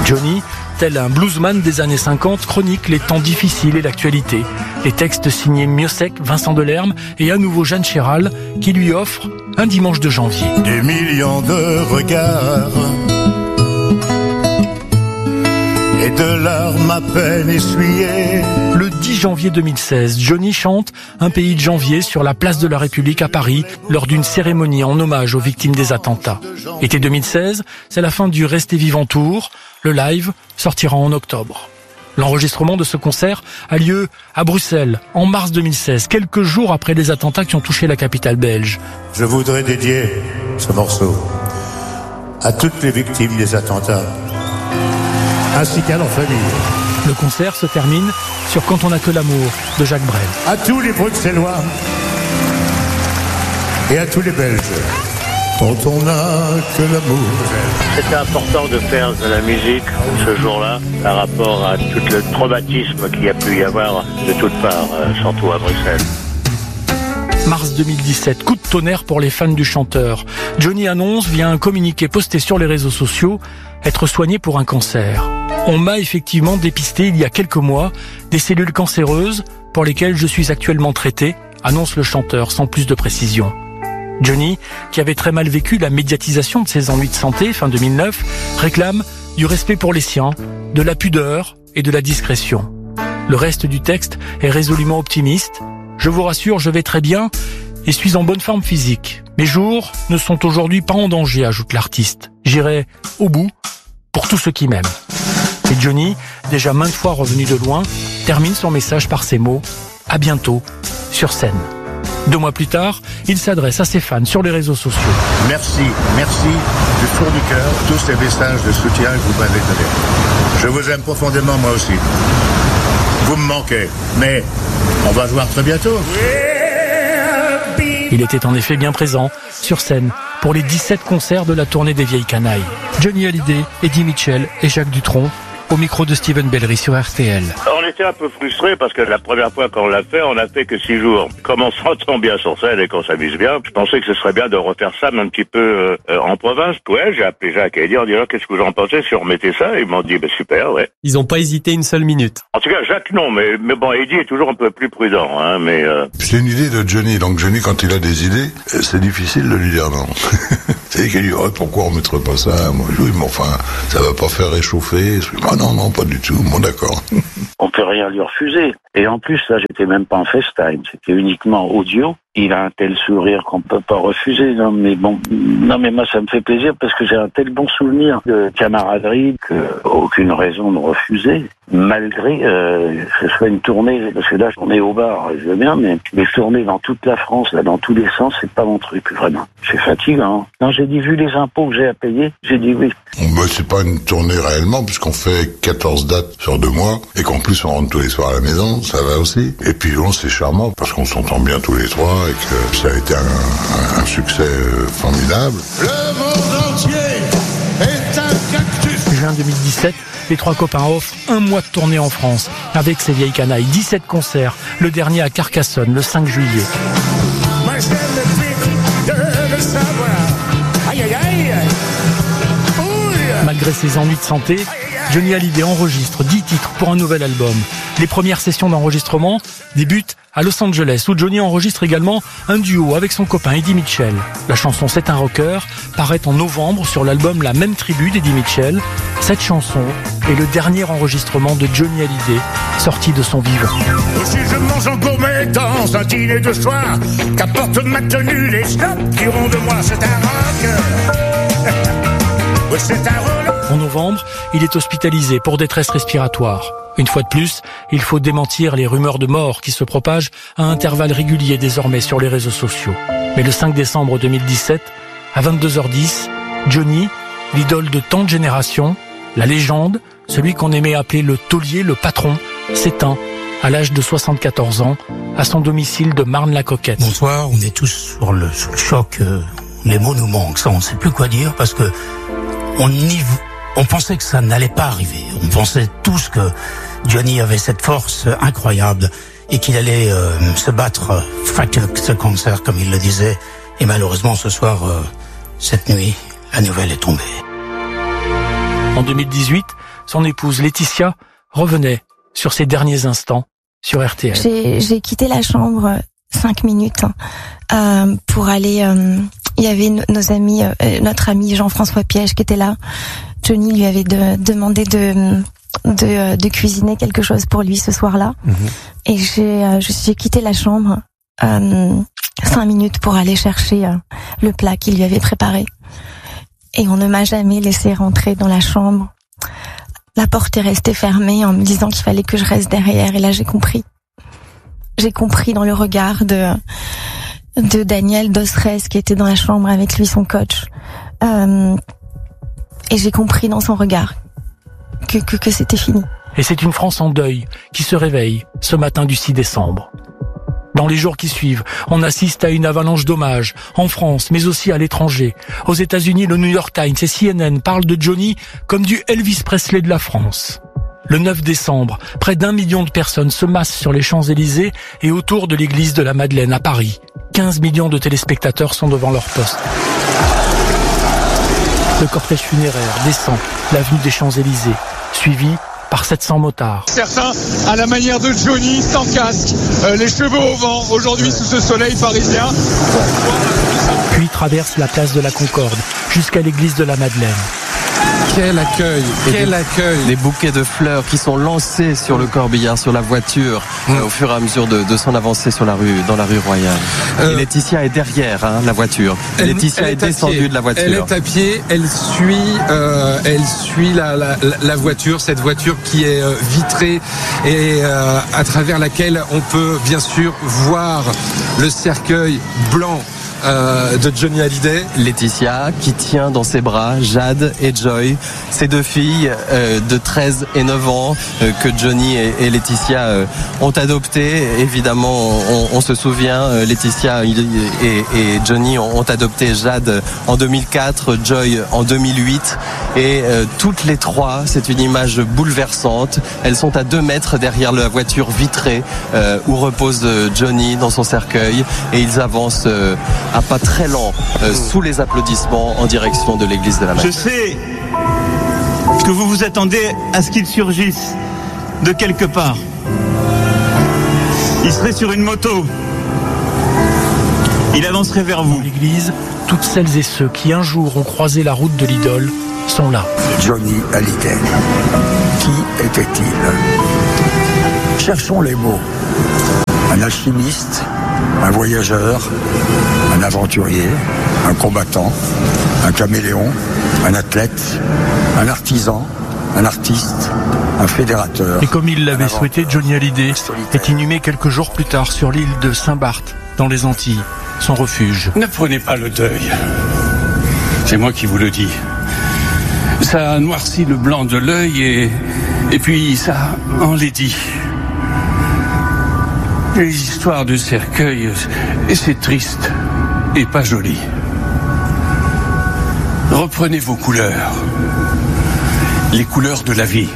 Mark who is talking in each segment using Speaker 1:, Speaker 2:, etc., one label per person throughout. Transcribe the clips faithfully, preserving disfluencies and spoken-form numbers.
Speaker 1: Johnny, tel un bluesman des années cinquante, chronique les temps difficiles et l'actualité. Les textes signés Miossec, Vincent Delerme et à nouveau Jeanne Chéral qui lui offre un dimanche de janvier.
Speaker 2: Des millions de regards et de larmes à peine essuyées.
Speaker 1: Le dix janvier deux mille seize, Johnny chante Un pays de janvier sur la place de la République à Paris lors d'une cérémonie en hommage aux victimes des attentats. Été deux mille seize, c'est la fin du Restez Vivant Tour. Le live sortira en octobre. L'enregistrement de ce concert a lieu à Bruxelles en mars deux mille seize, quelques jours après les attentats qui ont touché la capitale belge.
Speaker 2: Je voudrais dédier ce morceau à toutes les victimes des attentats, ainsi qu'à leurs familles.
Speaker 1: Le concert se termine sur Quand on n'a que l'amour de Jacques Brel.
Speaker 2: À tous les Bruxellois et à tous les Belges, quand on n'a que l'amour.
Speaker 3: C'était important de faire de la musique ce jour-là par rapport à tout le traumatisme qu'il y a pu y avoir de toutes parts, surtout à Bruxelles.
Speaker 1: Mars deux mille dix-sept, coup de tonnerre pour les fans du chanteur. Johnny annonce via un communiqué posté sur les réseaux sociaux être soigné pour un cancer. On m'a effectivement dépisté il y a quelques mois des cellules cancéreuses pour lesquelles je suis actuellement traité, annonce le chanteur sans plus de précision. Johnny, qui avait très mal vécu la médiatisation de ses ennuis de santé fin deux mille neuf, réclame du respect pour les siens, de la pudeur et de la discrétion. Le reste du texte est résolument optimiste. Je vous rassure, je vais très bien et suis en bonne forme physique. Mes jours ne sont aujourd'hui pas en danger, ajoute l'artiste. J'irai au bout pour tous ceux qui m'aiment. Et Johnny, déjà maintes fois revenu de loin, termine son message par ces mots « À bientôt sur scène ». Deux mois plus tard, il s'adresse à ses fans sur les réseaux sociaux.
Speaker 2: Merci, merci du fond du cœur, tous ces messages de soutien que vous m'avez donnés. Je vous aime profondément, moi aussi. Vous me manquez, mais on va se voir très bientôt.
Speaker 1: Il était en effet bien présent, sur scène, pour les dix-sept concerts de la tournée des Vieilles Canailles. Johnny Hallyday, Eddie Mitchell et Jacques Dutronc, au micro de Steven Bellery sur R T L.
Speaker 3: On était un peu frustrés parce que la première fois qu'on l'a fait, on n'a fait que six jours. Comme on s'entend bien sur scène et qu'on s'amuse bien, je pensais que ce serait bien de refaire ça un petit peu euh, en province. Ouais, j'ai appelé Jacques et Eddie en disant qu'est-ce que vous en pensez si on remettait ça. Ils m'ont dit bah, super, ouais.
Speaker 4: Ils n'ont pas hésité une seule minute.
Speaker 3: En tout cas, Jacques non, mais, mais bon, Eddie est toujours un peu plus prudent, hein, mais... Euh...
Speaker 5: C'est une idée de Johnny, donc Johnny quand il a des idées, c'est difficile de lui dire non. C'est qu'il dit oh, pourquoi on mettrait pas ça? Moi, oui, mais enfin, ça va pas faire réchauffer. Ah non, non, pas du tout. Bon, d'accord.
Speaker 6: On peut rien lui refuser. Et en plus, là, j'étais même pas en FaceTime, c'était uniquement audio. Il a un tel sourire qu'on peut pas refuser. Non, mais bon, non, mais moi, ça me fait plaisir parce que j'ai un tel bon souvenir de camaraderie que aucune raison de refuser. Malgré euh, que ce soit une tournée, parce que là, on est au bar, je veux bien, mais les tournées dans toute la France, là, dans tous les sens, c'est pas mon truc, vraiment. C'est fatigant. Non, j'ai dit, vu les impôts que j'ai à payer, j'ai dit oui.
Speaker 5: Bah, c'est pas une tournée réellement, puisqu'on fait quatorze dates sur deux mois, et qu'en plus, on rentre tous les soirs à la maison, ça va aussi. Et puis, bon, c'est charmant, parce qu'on s'entend bien tous les trois, et que ça a été un, un, un succès formidable.
Speaker 2: Le monde entier est un cactus.
Speaker 1: Juin deux mille dix-sept, les trois copains offrent un mois de tournée en France avec ces Vieilles Canailles. dix-sept concerts, le dernier à Carcassonne le cinq juillet.
Speaker 2: Moi, j'aime le de le savoir. Aïe, aïe, aïe.
Speaker 1: Malgré ses ennuis de santé, Johnny Hallyday enregistre dix titres pour un nouvel album. Les premières sessions d'enregistrement débutent à Los Angeles, où Johnny enregistre également un duo avec son copain Eddie Mitchell. La chanson C'est un rocker paraît en novembre sur l'album La Même Tribu d'Eddie Mitchell. Cette chanson est le dernier enregistrement de Johnny Hallyday, sorti de son vivant.
Speaker 2: Si je mange en gourmet dans un dîner de soir, qu'apporte ma tenue les snobs diront de moi c'est un rocker. C'est un rocker.
Speaker 1: En novembre, il est hospitalisé pour détresse respiratoire. Une fois de plus, il faut démentir les rumeurs de mort qui se propagent à intervalles réguliers désormais sur les réseaux sociaux. Mais le cinq décembre deux mille dix-sept, à vingt-deux heures dix, Johnny, l'idole de tant de générations, la légende, celui qu'on aimait appeler le taulier, le patron, s'éteint à l'âge de soixante-quatorze ans, à son domicile de Marne-la-Coquette.
Speaker 7: Bonsoir, on est tous sur le, sur le choc. Euh, les mots nous manquent, ça, on ne sait plus quoi dire parce que on y... On pensait que ça n'allait pas arriver. On pensait tous que Johnny avait cette force incroyable et qu'il allait euh, se battre face à ce cancer, comme il le disait. Et malheureusement, ce soir, euh, cette nuit, la nouvelle est tombée.
Speaker 1: En deux mille dix-huit, son épouse Laetitia revenait sur ses derniers instants sur R T L.
Speaker 8: J'ai, j'ai quitté la chambre cinq minutes euh, pour aller... Euh, il y avait no, nos amis, euh, notre ami Jean-François Piège qui était là. Johnny lui avait de, demandé de, de, de cuisiner quelque chose pour lui ce soir-là. Mmh. Et j'ai, euh, j'ai quitté la chambre euh, cinq minutes pour aller chercher euh, le plat qu'il lui avait préparé. Et on ne m'a jamais laissé rentrer dans la chambre. La porte est restée fermée en me disant qu'il fallait que je reste derrière. Et là, j'ai compris. J'ai compris dans le regard de, de Daniel Dosres qui était dans la chambre avec lui, son coach. Euh, et j'ai compris dans son regard que, que, que c'était fini.
Speaker 1: Et c'est une France en deuil qui se réveille ce matin du six décembre. Dans les jours qui suivent, on assiste à une avalanche d'hommages, en France, mais aussi à l'étranger. Aux États-Unis, le New York Times et C N N parlent de Johnny comme du Elvis Presley de la France. Le neuf décembre, près d'un million de personnes se massent sur les Champs-Élysées et autour de l'église de la Madeleine à Paris. quinze millions de téléspectateurs sont devant leur poste. Le cortège funéraire descend l'avenue des Champs-Élysées, suivi par sept cents motards.
Speaker 9: Certains, à la manière de Johnny, sans casque, euh, les cheveux au vent, aujourd'hui sous ce soleil parisien.
Speaker 1: Puis traverse la place de la Concorde jusqu'à l'église de la Madeleine.
Speaker 10: Quel accueil,
Speaker 4: et
Speaker 10: quel
Speaker 4: des,
Speaker 10: accueil.
Speaker 4: Des bouquets de fleurs qui sont lancés sur le corbillard, sur la voiture, mmh. euh, au fur et à mesure de, de son avancée sur la rue, dans la rue Royale. Euh, et Laetitia est derrière hein, la voiture.
Speaker 10: Elle,
Speaker 4: Laetitia
Speaker 10: elle
Speaker 4: est, est descendue de la voiture.
Speaker 10: Elle est à pied, elle suit, euh, elle suit la, la, la voiture, cette voiture qui est euh, vitrée et euh, à travers laquelle on peut bien sûr voir le cercueil blanc Euh, de Johnny Hallyday.
Speaker 4: Laetitia qui tient dans ses bras Jade et Joy, ces deux filles euh, de treize et neuf ans euh, que Johnny et, et Laetitia euh, ont adoptées. Évidemment, on, on se souvient, euh, Laetitia et, et Johnny ont, ont adopté Jade en deux mille quatre, Joy en deux mille huit et euh, toutes les trois, c'est une image bouleversante. Elles sont à deux mètres derrière la voiture vitrée euh, où repose Johnny dans son cercueil et ils avancent euh, à pas très lent, euh, sous les applaudissements en direction de l'église de la Madeleine.
Speaker 11: Je sais que vous vous attendez à ce qu'il surgisse de quelque part. Il serait sur une moto. Il avancerait vers vous.
Speaker 1: Dans l'église, toutes celles et ceux qui un jour ont croisé la route de l'idole sont là.
Speaker 12: Johnny Hallyday. Qui était-il? Cherchons les mots. Un alchimiste, un voyageur, un aventurier, un combattant, un caméléon, un athlète, un artisan, un artiste, un fédérateur.
Speaker 1: Et comme il l'avait souhaité, Johnny Hallyday est inhumé quelques jours plus tard sur l'île de Saint-Barth, dans les Antilles, son refuge.
Speaker 13: Ne prenez pas le deuil. C'est moi qui vous le dis. Ça noircit le blanc de l'œil et, et puis ça enlaidit. Les histoires de cercueil, c'est triste et pas joli. Reprenez vos couleurs, les couleurs de la vie.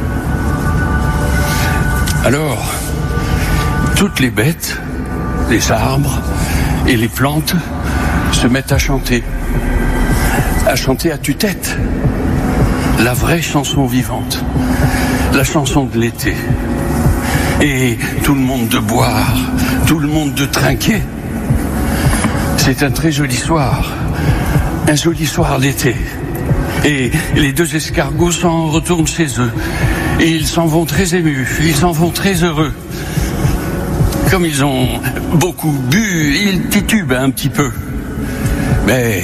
Speaker 13: Alors, toutes les bêtes, les arbres et les plantes se mettent à chanter, à chanter à tue-tête, la vraie chanson vivante, la chanson de l'été. Et tout le monde de boire, tout le monde de trinquer. C'est un très joli soir, un joli soir d'été. Et les deux escargots s'en retournent chez eux. Et ils s'en vont très émus, ils s'en vont très heureux. Comme ils ont beaucoup bu, ils titubent un petit peu. Mais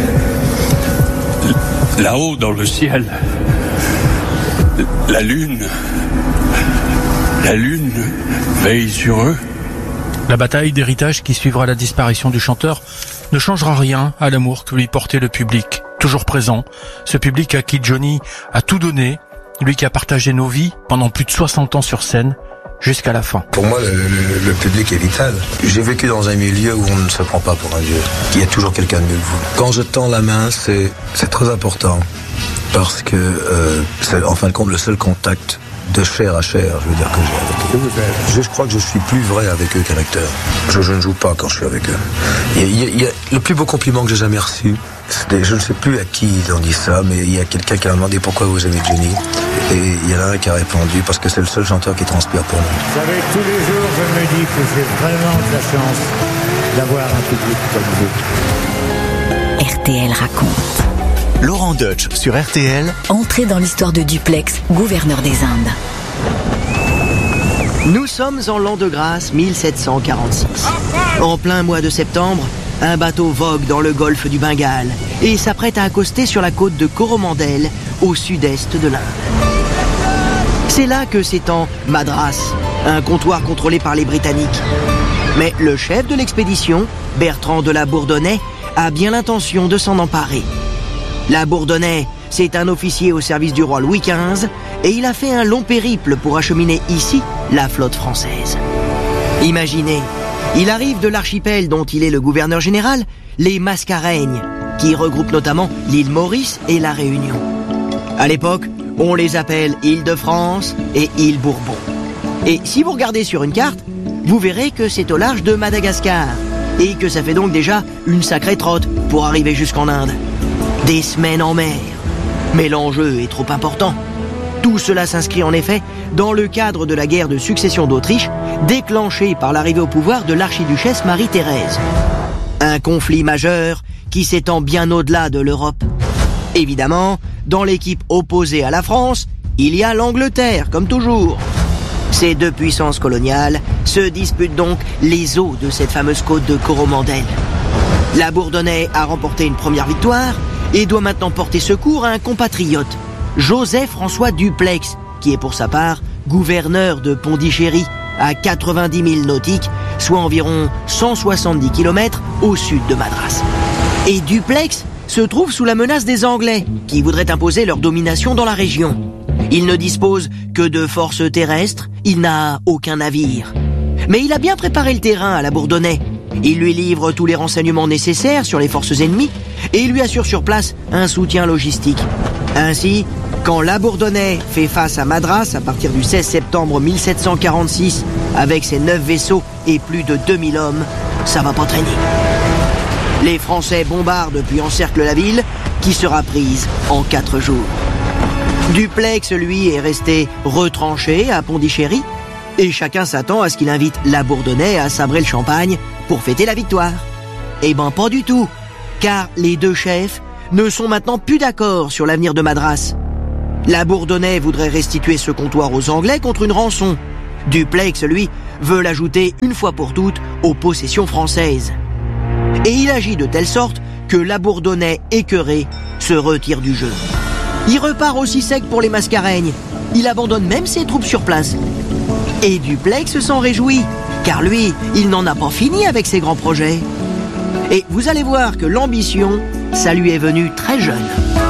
Speaker 13: là-haut dans le ciel, la lune... La lune veille sur eux.
Speaker 1: La bataille d'héritage qui suivra la disparition du chanteur ne changera rien à l'amour que lui portait le public, toujours présent. Ce public à qui Johnny a tout donné, lui qui a partagé nos vies pendant plus de soixante ans sur scène, jusqu'à la fin.
Speaker 12: Pour moi, le, le, le public est vital. J'ai vécu dans un milieu où on ne se prend pas pour un dieu. Il y a toujours quelqu'un de mieux que vous. Quand je tends la main, c'est, c'est très important. Parce que euh, c'est en fin de compte le seul contact
Speaker 14: de chair à chair, je veux dire, que j'ai avec eux. Je, je crois que je suis plus vrai avec eux qu'un acteur. Je, je ne joue pas quand je suis avec eux. Il y a, il y a, il y a, le plus beau compliment que j'ai jamais reçu, c'était, je ne sais plus à qui ils ont dit ça, mais il y a quelqu'un qui m'a demandé pourquoi vous aimez Johnny. Et il y en a un qui a répondu, parce que c'est le seul chanteur qui transpire pour moi.
Speaker 15: Vous savez, tous les jours, je me dis que j'ai vraiment de la chance d'avoir un public comme vous.
Speaker 16: R T L raconte.
Speaker 17: Laurent Deutsch sur R T L.
Speaker 16: Entrée dans l'histoire de Duplex, gouverneur des Indes.
Speaker 18: Nous sommes en l'an de grâce mille sept cent quarante-six. En plein mois de septembre, un bateau vogue dans le golfe du Bengale et s'apprête à accoster sur la côte de Coromandel, au sud-est de l'Inde. C'est là que s'étend Madras, un comptoir contrôlé par les Britanniques. Mais le chef de l'expédition, Bertrand de la Bourdonnais, a bien l'intention de s'en emparer. La Bourdonnais, c'est un officier au service du roi Louis quinze et il a fait un long périple pour acheminer ici la flotte française. Imaginez, il arrive de l'archipel dont il est le gouverneur général, les Mascareignes, qui regroupent notamment l'île Maurice et la Réunion. À l'époque, on les appelle Île-de-France et Île Bourbon. Et si vous regardez sur une carte, vous verrez que c'est au large de Madagascar et que ça fait donc déjà une sacrée trotte pour arriver jusqu'en Inde. Des semaines en mer. Mais l'enjeu est trop important. Tout cela s'inscrit en effet dans le cadre de la guerre de succession d'Autriche, déclenchée par l'arrivée au pouvoir de l'archiduchesse Marie-Thérèse. Un conflit majeur qui s'étend bien au-delà de l'Europe. Évidemment, dans l'équipe opposée à la France, il y a l'Angleterre, comme toujours. Ces deux puissances coloniales se disputent donc les eaux de cette fameuse côte de Coromandel. La Bourdonnais a remporté une première victoire et doit maintenant porter secours à un compatriote, Joseph-François Duplex, qui est pour sa part gouverneur de Pondichéry, à quatre-vingt-dix milles nautiques, soit environ cent soixante-dix kilomètres au sud de Madras. Et Duplex se trouve sous la menace des Anglais, qui voudraient imposer leur domination dans la région. Il ne dispose que de forces terrestres, il n'a aucun navire. Mais il a bien préparé le terrain à la Bourdonnais. Il lui livre tous les renseignements nécessaires sur les forces ennemies et il lui assure sur place un soutien logistique. Ainsi, quand la Bourdonnais fait face à Madras à partir du seize septembre mille sept cent quarante-six avec ses neuf vaisseaux et plus de deux mille hommes, ça va pas traîner. Les Français bombardent puis encerclent la ville qui sera prise en quatre jours. Duplex, lui, est resté retranché à Pondichéry et chacun s'attend à ce qu'il invite la Bourdonnais à sabrer le champagne pour fêter la victoire. Eh ben pas du tout, car les deux chefs ne sont maintenant plus d'accord sur l'avenir de Madras. La Bourdonnais voudrait restituer ce comptoir aux Anglais contre une rançon. Duplex, lui, veut l'ajouter une fois pour toutes aux possessions françaises. Et il agit de telle sorte que la Bourdonnais, écœurée, se retire du jeu. Il repart aussi sec pour les Mascareignes. Il abandonne même ses troupes sur place. Et Duplex s'en réjouit, car lui, il n'en a pas fini avec ses grands projets. Et vous allez voir que l'ambition, ça lui est venu très jeune.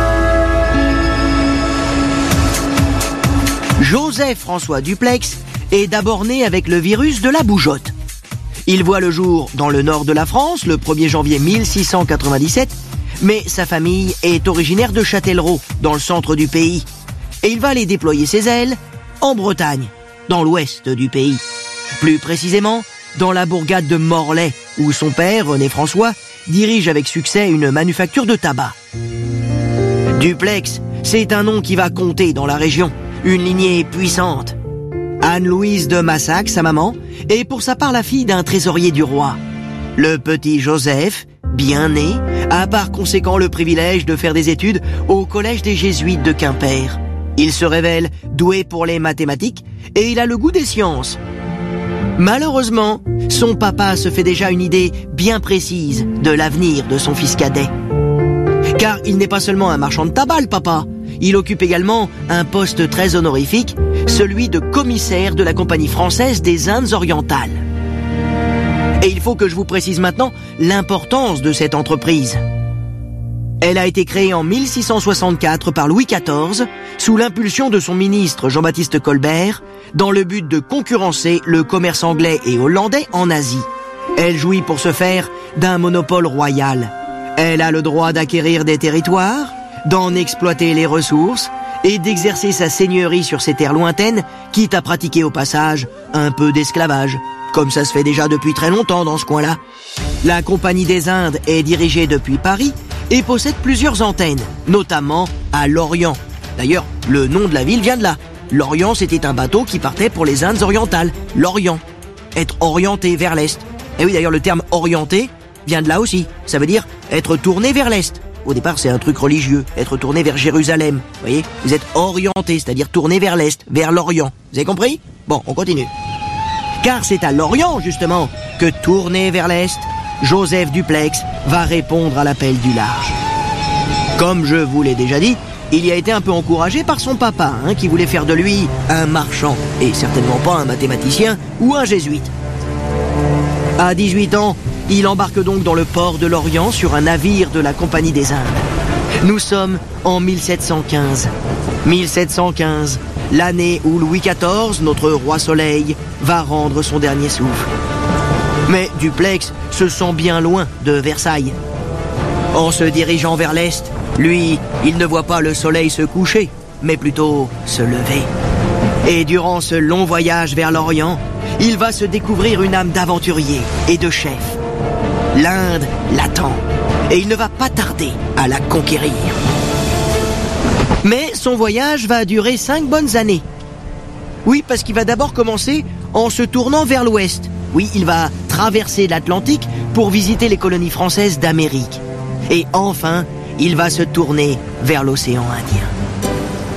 Speaker 18: Joseph-François Duplex est d'abord né avec le virus de la bougeotte. Il voit le jour dans le nord de la France le premier janvier mille six cent quatre-vingt-dix-sept, mais sa famille est originaire de Châtellerault, dans le centre du pays. Et il va aller déployer ses ailes en Bretagne, dans l'ouest du pays. Plus précisément, dans la bourgade de Morlaix, où son père, René François, dirige avec succès une manufacture de tabac. Duplex, c'est un nom qui va compter dans la région, une lignée puissante. Anne-Louise de Massac, sa maman, est pour sa part la fille d'un trésorier du roi. Le petit Joseph, bien né, a par conséquent le privilège de faire des études au collège des Jésuites de Quimper. Il se révèle doué pour les mathématiques et il a le goût des sciences. Malheureusement, son papa se fait déjà une idée bien précise de l'avenir de son fils cadet. Car il n'est pas seulement un marchand de tabac, le papa. Il occupe également un poste très honorifique, celui de commissaire de la Compagnie française des Indes orientales. Et il faut que je vous précise maintenant l'importance de cette entreprise. Elle a été créée en mille six cent soixante-quatre par Louis quatorze, sous l'impulsion de son ministre Jean-Baptiste Colbert, dans le but de concurrencer le commerce anglais et hollandais en Asie. Elle jouit pour ce faire d'un monopole royal. Elle a le droit d'acquérir des territoires, d'en exploiter les ressources et d'exercer sa seigneurie sur ces terres lointaines, quitte à pratiquer au passage un peu d'esclavage, comme ça se fait déjà depuis très longtemps dans ce coin-là. La Compagnie des Indes est dirigée depuis Paris et possède plusieurs antennes, notamment à Lorient. D'ailleurs, le nom de la ville vient de là. L'Orient, c'était un bateau qui partait pour les Indes orientales. L'Orient. Être orienté vers l'Est. Et oui, d'ailleurs, le terme orienté vient de là aussi. Ça veut dire être tourné vers l'Est. Au départ, c'est un truc religieux. Être tourné vers Jérusalem. Vous voyez? Vous êtes orienté, c'est-à-dire tourné vers l'Est, vers l'Orient. Vous avez compris? Bon, on continue. Car c'est à Lorient, justement, que tourné vers l'Est, Joseph Duplex va répondre à l'appel du large. Comme je vous l'ai déjà dit, il y a été un peu encouragé par son papa, hein, qui voulait faire de lui un marchand, et certainement pas un mathématicien ou un jésuite. À dix-huit ans, il embarque donc dans le port de Lorient sur un navire de la Compagnie des Indes. Nous sommes en mille sept cent quinze. mille sept cent quinze, l'année où Louis quatorze, notre roi soleil, va rendre son dernier souffle. Mais Duplex se sent bien loin de Versailles. En se dirigeant vers l'Est, lui, il ne voit pas le soleil se coucher, mais plutôt se lever. Et durant ce long voyage vers l'Orient, il va se découvrir une âme d'aventurier et de chef. L'Inde l'attend, et il ne va pas tarder à la conquérir. Mais son voyage va durer cinq bonnes années. Oui, parce qu'il va d'abord commencer en se tournant vers l'ouest. Oui, il va traverser l'Atlantique pour visiter les colonies françaises d'Amérique. Et enfin, il va se tourner vers l'océan Indien.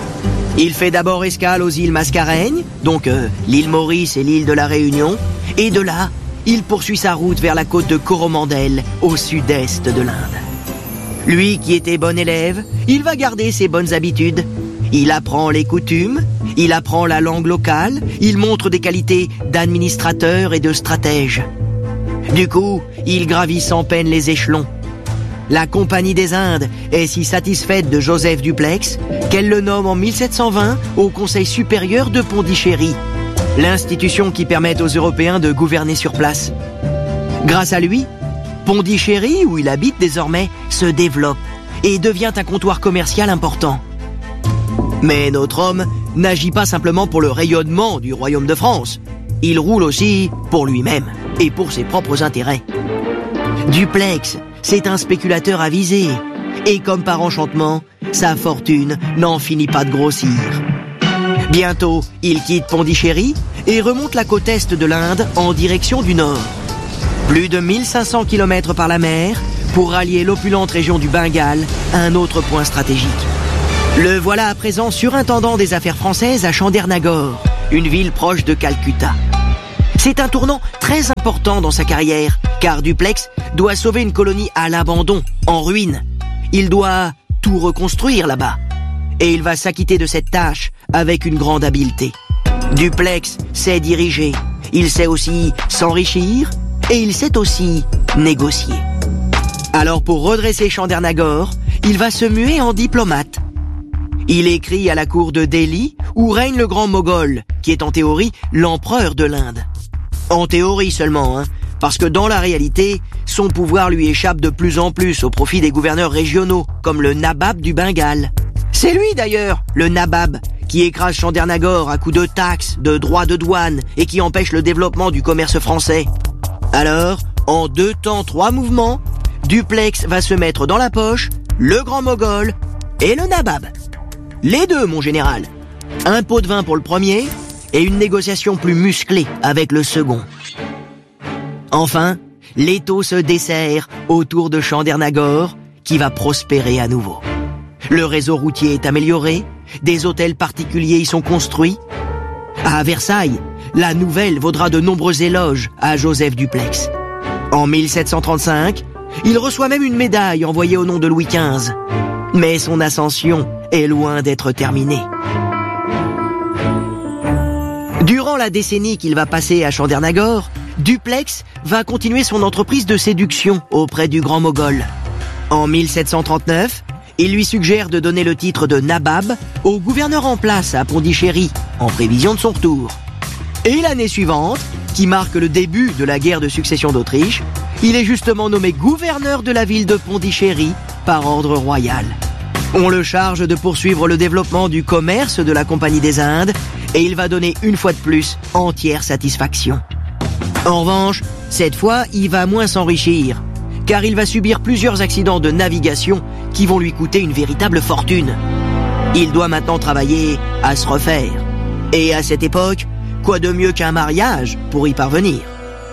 Speaker 18: Il fait d'abord escale aux îles Mascareignes, donc euh, l'île Maurice et l'île de la Réunion, et de là, il poursuit sa route vers la côte de Coromandel, au sud-est de l'Inde. Lui qui était bon élève, il va garder ses bonnes habitudes. Il apprend les coutumes, il apprend la langue locale, il montre des qualités d'administrateur et de stratège. Du coup, il gravit sans peine les échelons. La Compagnie des Indes est si satisfaite de Joseph Duplex qu'elle le nomme en mille sept cent vingt au Conseil supérieur de Pondichéry, l'institution qui permet aux Européens de gouverner sur place. Grâce à lui, Pondichéry, où il habite désormais, se développe et devient un comptoir commercial important. Mais notre homme n'agit pas simplement pour le rayonnement du royaume de France. Il roule aussi pour lui-même et pour ses propres intérêts. Duplex, c'est un spéculateur avisé. Et comme par enchantement, sa fortune n'en finit pas de grossir. Bientôt, il quitte Pondichéry et remonte la côte est de l'Inde en direction du nord. Plus de mille cinq cents kilomètres par la mer pour rallier l'opulente région du Bengale à un autre point stratégique. Le voilà à présent surintendant des affaires françaises à Chandernagore, une ville proche de Calcutta. C'est un tournant très important dans sa carrière, car Duplex doit sauver une colonie à l'abandon, en ruine. Il doit tout reconstruire là-bas. Et il va s'acquitter de cette tâche avec une grande habileté. Duplex sait diriger, il sait aussi s'enrichir, et il sait aussi négocier. Alors pour redresser Chandernagore, il va se muer en diplomate. Il écrit à la cour de Delhi, où règne le grand Moghol, qui est en théorie l'empereur de l'Inde. En théorie seulement, hein, parce que dans la réalité, son pouvoir lui échappe de plus en plus au profit des gouverneurs régionaux, comme le Nabab du Bengale. C'est lui d'ailleurs, le Nabab, qui écrase Chandernagore à coups de taxes, de droits de douane, et qui empêche le développement du commerce français. Alors, en deux temps, trois mouvements, Duplex va se mettre dans la poche le grand Moghol et le Nabab. Les deux, mon général. Un pot de vin pour le premier et une négociation plus musclée avec le second. Enfin, l'étau se dessert autour de Chandernagore, qui va prospérer à nouveau. Le réseau routier est amélioré, des hôtels particuliers y sont construits. À Versailles, la nouvelle vaudra de nombreux éloges à Joseph Duplex. En mille sept cent trente-cinq, il reçoit même une médaille envoyée au nom de Louis quinze. Mais son ascension est loin d'être terminée. Durant la décennie qu'il va passer à Chandernagore, Duplex va continuer son entreprise de séduction auprès du grand Moghol. En mille sept cent trente-neuf, il lui suggère de donner le titre de Nabab au gouverneur en place à Pondichéry, en prévision de son retour. Et l'année suivante, qui marque le début de la guerre de succession d'Autriche, il est justement nommé gouverneur de la ville de Pondichéry par ordre royal. On le charge de poursuivre le développement du commerce de la Compagnie des Indes et il va donner une fois de plus entière satisfaction. En revanche, cette fois, il va moins s'enrichir, car il va subir plusieurs accidents de navigation qui vont lui coûter une véritable fortune. Il doit maintenant travailler à se refaire. Et à cette époque, quoi de mieux qu'un mariage pour y parvenir?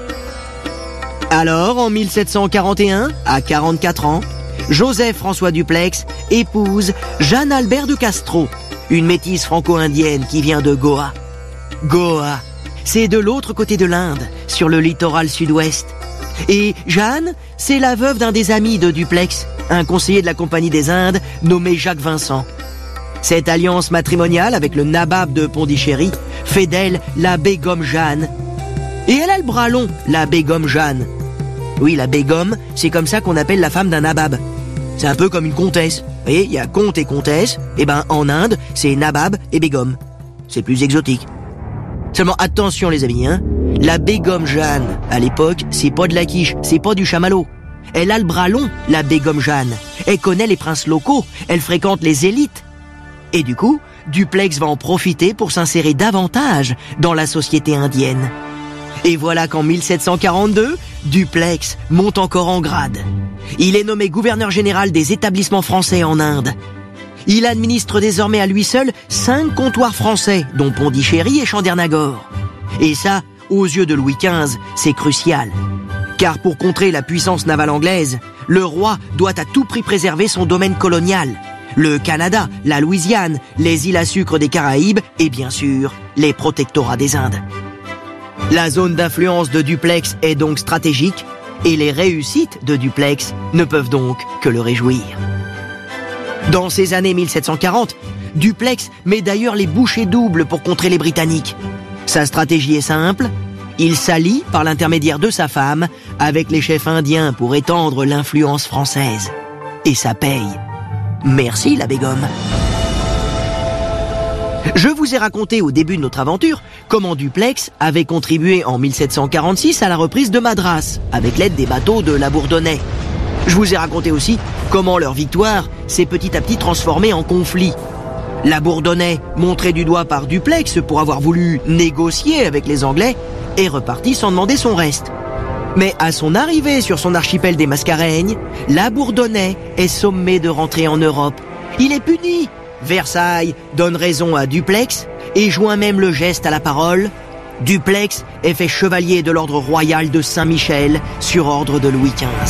Speaker 18: Alors, en mille sept cent quarante et un, à quarante-quatre ans, Joseph-François Dupleix épouse Jeanne Albert de Castro, une métisse franco-indienne qui vient de Goa. Goa, c'est de l'autre côté de l'Inde, sur le littoral sud-ouest. Et Jeanne, c'est la veuve d'un des amis de Dupleix, un conseiller de la Compagnie des Indes nommé Jacques Vincent. Cette alliance matrimoniale avec le nabab de Pondichéry fait d'elle la Begum Jeanne. Et elle a le bras long, la Begum Jeanne. Oui, la Begum, c'est comme ça qu'on appelle la femme d'un nabab. C'est un peu comme une comtesse. Vous voyez, il y a comte et comtesse. Et ben, en Inde, c'est nabab et Begum. C'est plus exotique. Seulement, attention les amis, hein. La Begum Jeanne, à l'époque, c'est pas de la quiche, c'est pas du chamallow. Elle a le bras long, la Begum Jeanne. Elle connaît les princes locaux, elle fréquente les élites. Et du coup, Dupleix va en profiter pour s'insérer davantage dans la société indienne. Et voilà qu'en mille sept cent quarante-deux, Dupleix monte encore en grade. Il est nommé gouverneur général des établissements français en Inde. Il administre désormais à lui seul cinq comptoirs français, dont Pondichéry et Chandernagore. Et ça, aux yeux de Louis quinze, c'est crucial. Car pour contrer la puissance navale anglaise, le roi doit à tout prix préserver son domaine colonial. Le Canada, la Louisiane, les îles à sucre des Caraïbes et bien sûr, les protectorats des Indes. La zone d'influence de Dupleix est donc stratégique et les réussites de Dupleix ne peuvent donc que le réjouir. Dans ces années mille sept cent quarante, Dupleix met d'ailleurs les bouchées doubles pour contrer les Britanniques. Sa stratégie est simple, il s'allie par l'intermédiaire de sa femme avec les chefs indiens pour étendre l'influence française. Et ça paye. Merci la Begum. Je vous ai raconté au début de notre aventure comment Dupleix avait contribué en mille sept cent quarante-six à la reprise de Madras avec l'aide des bateaux de la Bourdonnais. Je vous ai raconté aussi comment leur victoire s'est petit à petit transformée en conflit. La Bourdonnais, montrée du doigt par Dupleix pour avoir voulu négocier avec les Anglais, est repartie sans demander son reste. Mais à son arrivée sur son archipel des Mascareignes, la Bourdonnais est sommée de rentrer en Europe. Il est puni. Versailles donne raison à Dupleix et joint même le geste à la parole. Dupleix est fait chevalier de l'ordre royal de Saint-Michel sur ordre de Louis quinze.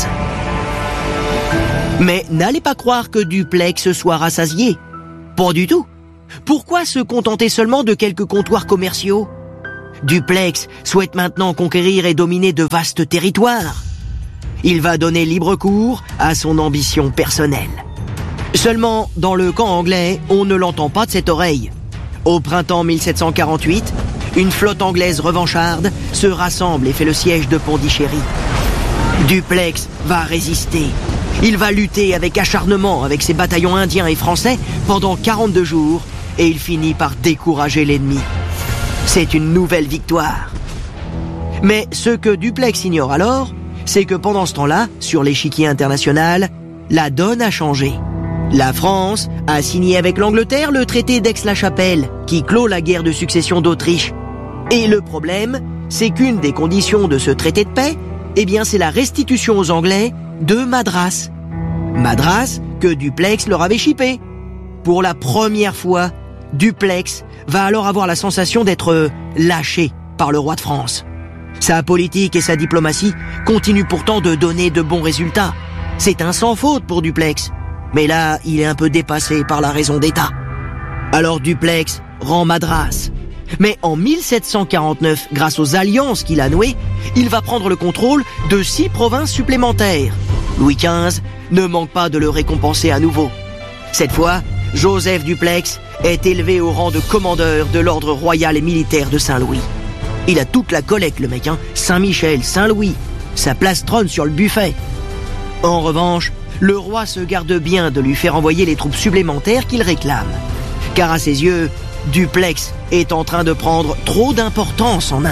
Speaker 18: Mais n'allez pas croire que Dupleix soit rassasié. Pas du tout. Pourquoi se contenter seulement de quelques comptoirs commerciaux? Dupleix souhaite maintenant conquérir et dominer de vastes territoires. Il va donner libre cours à son ambition personnelle. Seulement, dans le camp anglais, on ne l'entend pas de cette oreille. Au printemps mille sept cent quarante-huit, une flotte anglaise revancharde se rassemble et fait le siège de Pondichéry. Dupleix va résister. Il va lutter avec acharnement avec ses bataillons indiens et français pendant quarante-deux jours et il finit par décourager l'ennemi. C'est une nouvelle victoire. Mais ce que Dupleix ignore alors, c'est que pendant ce temps-là, sur l'échiquier international, la donne a changé. La France a signé avec l'Angleterre le traité d'Aix-la-Chapelle, qui clôt la guerre de succession d'Autriche. Et le problème, c'est qu'une des conditions de ce traité de paix, eh bien, c'est la restitution aux Anglais de Madras. Madras que Dupleix leur avait chippé. Pour la première fois, Dupleix va alors avoir la sensation d'être lâché par le roi de France. Sa politique et sa diplomatie continuent pourtant de donner de bons résultats. C'est un sans faute pour Dupleix. Mais là, il est un peu dépassé par la raison d'État. Alors Dupleix rend Madras. Mais en mille sept cent quarante-neuf, grâce aux alliances qu'il a nouées, il va prendre le contrôle de six provinces supplémentaires. Louis quinze ne manque pas de le récompenser à nouveau. Cette fois, Joseph Dupleix est élevé au rang de commandeur de l'ordre royal et militaire de Saint-Louis. Il a toute la collecte, le mec, hein. Saint-Michel, Saint-Louis. Sa place trône sur le buffet. En revanche, le roi se garde bien de lui faire envoyer les troupes supplémentaires qu'il réclame. Car à ses yeux, Dupleix est en train de prendre trop d'importance en Inde.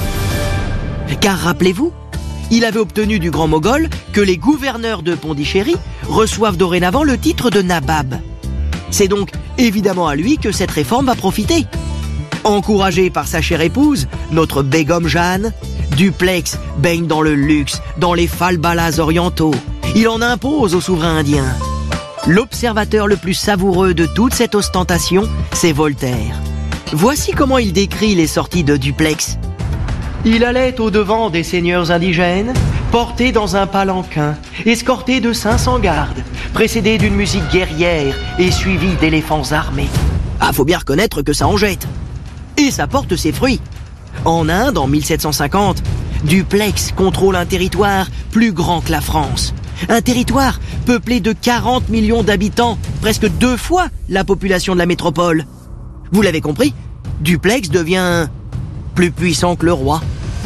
Speaker 18: Car rappelez-vous, il avait obtenu du grand Moghol que les gouverneurs de Pondichéry reçoivent dorénavant le titre de nabab. C'est donc évidemment à lui que cette réforme va profiter. Encouragé par sa chère épouse, notre Begum Jeanne, Duplex baigne dans le luxe, dans les falbalas orientaux. Il en impose aux souverains indiens. L'observateur le plus savoureux de toute cette ostentation, c'est Voltaire. Voici comment il décrit les sorties de Duplex. Il allait au-devant des seigneurs indigènes, porté dans un palanquin, escorté de cinq cents gardes, précédé d'une musique guerrière et suivi d'éléphants armés. Ah, faut bien reconnaître que ça en jette. Et ça porte ses fruits. En Inde, en mille sept cent cinquante, Duplex contrôle un territoire plus grand que la France. Un territoire peuplé de quarante millions d'habitants, presque deux fois la population de la métropole. Vous l'avez compris, Duplex devient plus puissant que le roi.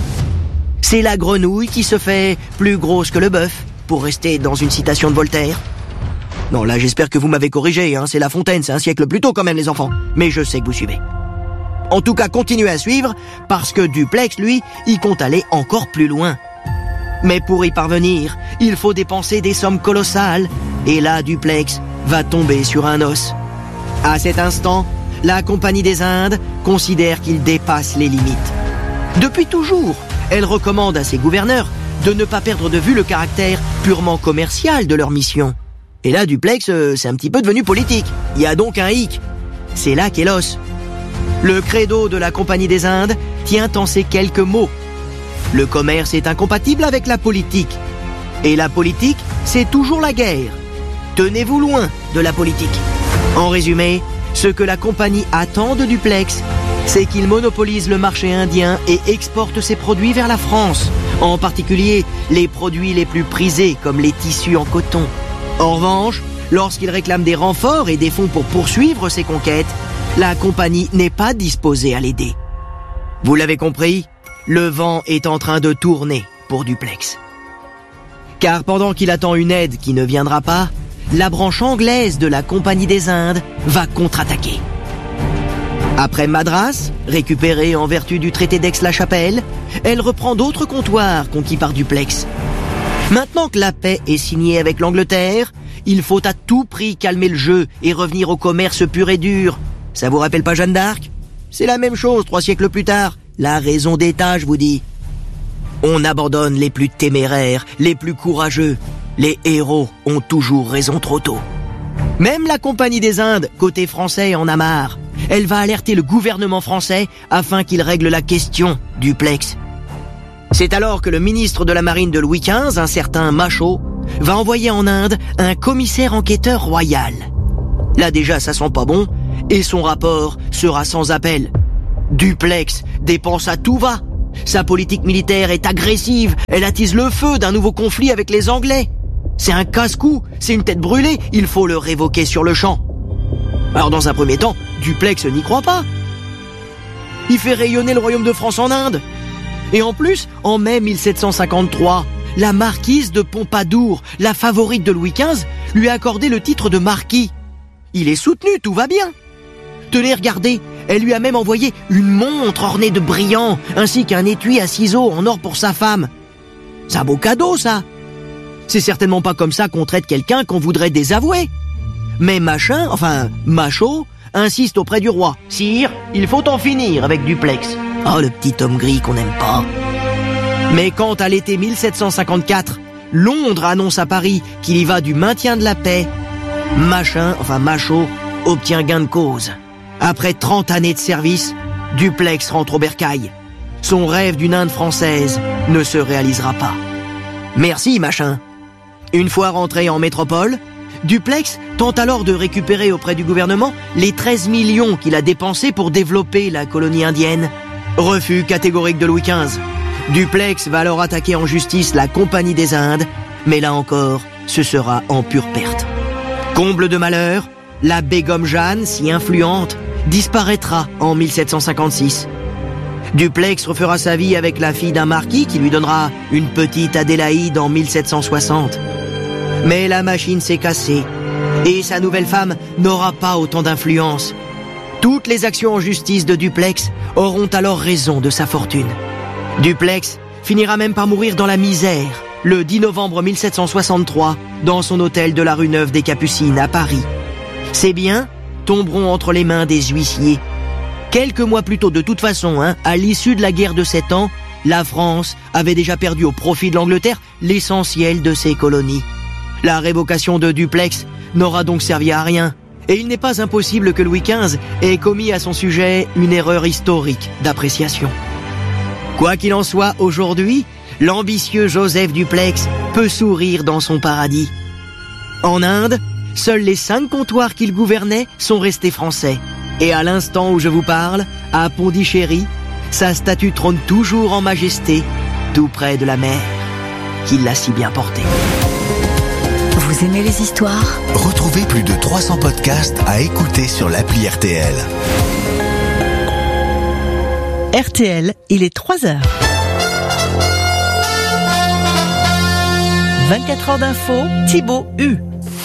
Speaker 18: C'est la grenouille qui se fait plus grosse que le bœuf, pour rester dans une citation de Voltaire. Non, là j'espère que vous m'avez corrigé, hein, c'est La Fontaine, c'est un siècle plus tôt quand même les enfants, mais je sais que vous suivez. En tout cas, continuez à suivre, parce que Duplex, lui, il compte aller encore plus loin. Mais pour y parvenir, il faut dépenser des sommes colossales, et là, Duplex va tomber sur un os. À cet instant, la Compagnie des Indes considère qu'il dépasse les limites. Depuis toujours, elle recommande à ses gouverneurs de ne pas perdre de vue le caractère purement commercial de leur mission. Et là, Duplex, euh, c'est un petit peu devenu politique. Il y a donc un hic. C'est là qu'est l'os. Le credo de la Compagnie des Indes tient en ces quelques mots. Le commerce est incompatible avec la politique. Et la politique, c'est toujours la guerre. Tenez-vous loin de la politique. En résumé, ce que la compagnie attend de Duplex, c'est qu'il monopolise le marché indien et exporte ses produits vers la France, en particulier les produits les plus prisés comme les tissus en coton. En revanche, lorsqu'il réclame des renforts et des fonds pour poursuivre ses conquêtes, la compagnie n'est pas disposée à l'aider. Vous l'avez compris, le vent est en train de tourner pour Duplex. Car pendant qu'il attend une aide qui ne viendra pas, la branche anglaise de la Compagnie des Indes va contre-attaquer. Après Madras, récupérée en vertu du traité d'Aix-la-Chapelle, elle reprend d'autres comptoirs conquis par Duplex. Maintenant que la paix est signée avec l'Angleterre, il faut à tout prix calmer le jeu et revenir au commerce pur et dur. Ça vous rappelle pas Jeanne d'Arc? C'est la même chose trois siècles plus tard. La raison d'État, je vous dis. On abandonne les plus téméraires, les plus courageux. Les héros ont toujours raison trop tôt. Même la Compagnie des Indes, côté français, en a marre. Elle va alerter le gouvernement français afin qu'il règle la question, Duplex. C'est alors que le ministre de la Marine de Louis quinze, un certain Machaut, va envoyer en Inde un commissaire enquêteur royal. Là déjà, ça sent pas bon, et son rapport sera sans appel. Duplex dépense à tout va. Sa politique militaire est agressive, elle attise le feu d'un nouveau conflit avec les Anglais. C'est un casse-cou, c'est une tête brûlée, il faut le révoquer sur le champ. Alors dans un premier temps, Duplex n'y croit pas. Il fait rayonner le royaume de France en Inde. Et en plus, en mai mille sept cent cinquante-trois, la marquise de Pompadour, la favorite de Louis quinze, lui a accordé le titre de marquis. Il est soutenu, tout va bien. Tenez, regardez, elle lui a même envoyé une montre ornée de brillants, ainsi qu'un étui à ciseaux en or pour sa femme. C'est un beau cadeau, ça. C'est certainement pas comme ça qu'on traite quelqu'un qu'on voudrait désavouer. Mais Machin, enfin, Machaut, insiste auprès du roi. « Sire, il faut en finir avec Duplex. » Oh, le petit homme gris qu'on n'aime pas. Mais quand, à l'été mille sept cent cinquante-quatre, Londres annonce à Paris qu'il y va du maintien de la paix, Machin, enfin Machaut, obtient gain de cause. Après trente années de service, Duplex rentre au bercail. Son rêve d'une Inde française ne se réalisera pas. Merci, Machin. Une fois rentré en métropole, Duplex tente alors de récupérer auprès du gouvernement les treize millions qu'il a dépensés pour développer la colonie indienne. Refus catégorique de Louis quinze. Duplex va alors attaquer en justice la Compagnie des Indes, mais là encore, ce sera en pure perte. Comble de malheur, la Begum Jeanne, si influente, disparaîtra en mille sept cent cinquante-six. Duplex refera sa vie avec la fille d'un marquis qui lui donnera une petite Adélaïde en mille sept cent soixante. Mais la machine s'est cassée et sa nouvelle femme n'aura pas autant d'influence. Toutes les actions en justice de Duplex auront alors raison de sa fortune. Duplex finira même par mourir dans la misère le dix novembre mille sept cent soixante-trois dans son hôtel de la rue Neuve des Capucines à Paris. Ses biens, tomberont entre les mains des huissiers. Quelques mois plus tôt, de toute façon, hein, à l'issue de la guerre de Sept Ans, la France avait déjà perdu au profit de l'Angleterre l'essentiel de ses colonies. La révocation de Dupleix n'aura donc servi à rien. Et il n'est pas impossible que Louis quinze ait commis à son sujet une erreur historique d'appréciation. Quoi qu'il en soit, aujourd'hui, l'ambitieux Joseph Dupleix peut sourire dans son paradis. En Inde, seuls les cinq comptoirs qu'il gouvernait sont restés français. Et à l'instant où je vous parle, à Pondichéry, sa statue trône toujours en majesté, tout près de la mer, qui l'a si bien portée.
Speaker 16: Vous aimez les histoires ?
Speaker 17: Retrouvez plus de trois cents podcasts à écouter sur l'appli R T L.
Speaker 19: R T L, il est trois heures. vingt-quatre heures d'info, Thibaut Hu.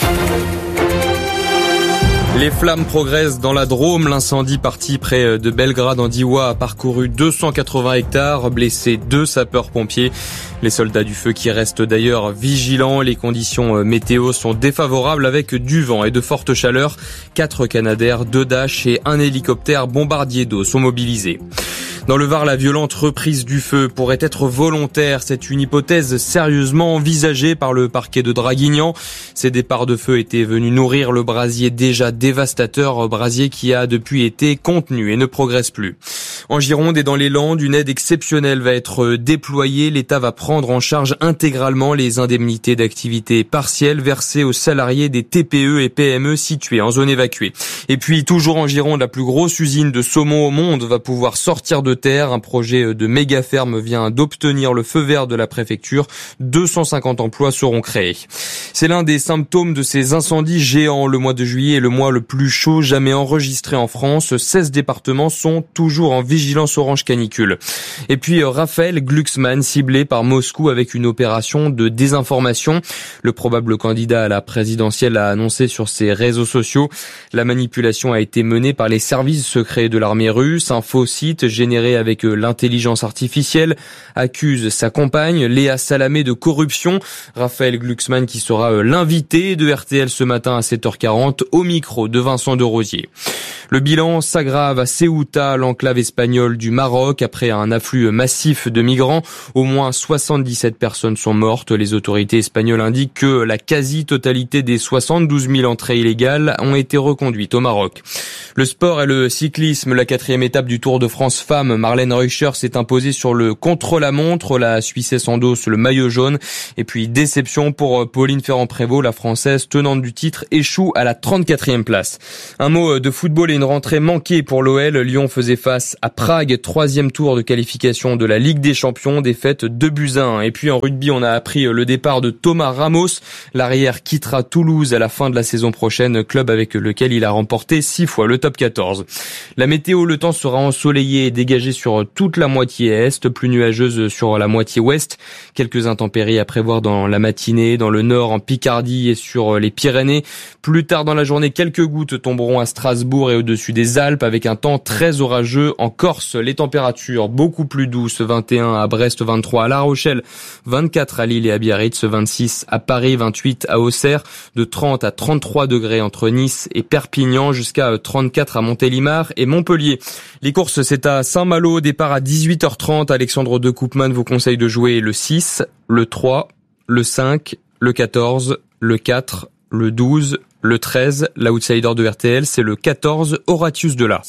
Speaker 20: Les flammes progressent dans la Drôme. L'incendie parti près de Belgrade en Diois a parcouru deux cent quatre-vingts hectares, blessé deux sapeurs-pompiers. Les soldats du feu qui restent d'ailleurs vigilants. Les conditions météo sont défavorables avec du vent et de fortes chaleurs. Quatre Canadair, deux Dash et un hélicoptère bombardier d'eau sont mobilisés. Dans le Var, la violente reprise du feu pourrait être volontaire. C'est une hypothèse sérieusement envisagée par le parquet de Draguignan. Ces départs de feu étaient venus nourrir le brasier déjà dévastateur, brasier qui a depuis été contenu et ne progresse plus. En Gironde et dans les Landes, une aide exceptionnelle va être déployée. L'État va prendre en charge intégralement les indemnités d'activité partielle versées aux salariés des T P E et P M E situés en zone évacuée. Et puis, toujours en Gironde, la plus grosse usine de saumon au monde va pouvoir sortir de terre. Un projet de méga ferme vient d'obtenir le feu vert de la préfecture. deux cent cinquante emplois seront créés. C'est l'un des symptômes de ces incendies géants. Le mois de juillet est le mois le plus chaud jamais enregistré en France. seize départements sont toujours en vigilance orange canicule. Et puis Raphaël Glucksmann, ciblé par Moscou avec une opération de désinformation. Le probable candidat à la présidentielle a annoncé sur ses réseaux sociaux. La manipulation a été menée par les services secrets de l'armée russe. Un faux site généré avec l'intelligence artificielle accuse sa compagne Léa Salamé de corruption. Raphaël Glucksmann qui sera l'invité de R T L ce matin à sept heures quarante au micro de Vincent de Rosier. Le bilan s'aggrave à Ceuta, l'enclave espagnole du Maroc, après un afflux massif de migrants. Au moins soixante-dix-sept personnes sont mortes. Les autorités espagnoles indiquent que la quasi-totalité des soixante-douze mille entrées illégales ont été reconduites au Maroc. Le sport et le cyclisme, la quatrième étape du Tour de France femmes. Marlène Reuscher s'est imposée sur le contre-la-montre. La Suissesse endosse le maillot jaune. Et puis déception pour Pauline Ferrand-Prévot, la Française tenante du titre, échoue à la trente-quatrième place. Un mot de football et une rentrée manquée pour l'O L. Lyon faisait face à Prague, troisième tour de qualification de la Ligue des Champions, défaite deux buts à un. Et puis en rugby, on a appris le départ de Thomas Ramos. L'arrière quittera Toulouse à la fin de la saison prochaine, club avec lequel il a remporté six fois le top quatorze. La météo, le temps sera ensoleillé et dégagé sur toute la moitié est, plus nuageuse sur la moitié ouest. Quelques intempéries à prévoir dans la matinée, dans le nord, en Picardie et sur les Pyrénées. Plus tard dans la journée, quelques gouttes tomberont à Strasbourg et au-dessus des Alpes avec un temps très orageux. En Corse, les températures beaucoup plus douces, vingt et un à Brest, vingt-trois à La Rochelle, vingt-quatre à Lille et à Biarritz, vingt-six à Paris, vingt-huit à Auxerre, de trente à trente-trois degrés entre Nice et Perpignan, jusqu'à trente-quatre à Montélimar et Montpellier. Les courses, c'est à Saint-Malo, départ à dix-huit heures trente. Alexandre de Koopman vous conseille de jouer le six, le trois, le cinq, le quatorze, le quatre, le douze, le treize. L'outsider de R T L, c'est le quatorze, Horatius Dela.